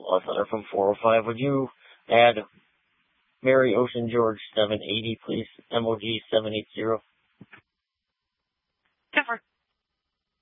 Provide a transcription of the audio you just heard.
Thunder from 405. Would you add Mary Ocean George 780, please? MOG 780.